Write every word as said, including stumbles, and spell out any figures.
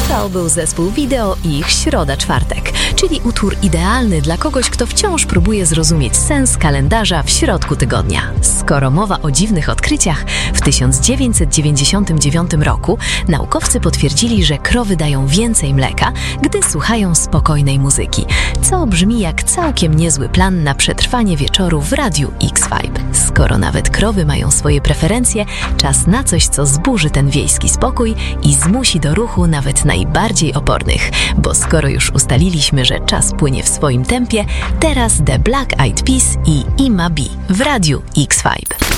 To był zespół Video i ich Środa Czwartek, czyli utwór idealny dla kogoś, kto wciąż próbuje zrozumieć sens kalendarza w środku tygodnia. Skoro mowa o dziwnych odkryciach, w tysiąc dziewięćset dziewięćdziesiątym dziewiątym roku naukowcy potwierdzili, że krowy dają więcej mleka, gdy słuchają spokojnej muzyki, co brzmi jak całkiem niezły plan na przetrwanie wieczoru w Radiu X-Vibe. Skoro nawet krowy mają swoje preferencje, czas na coś, co zburzy ten wiejski spokój i zmusi do ruchu nawet najbardziej opornych. Bo skoro już ustaliliśmy, że czas płynie w swoim tempie, teraz The Black Eyed Peas i Ima B w Radiu X-Vibe.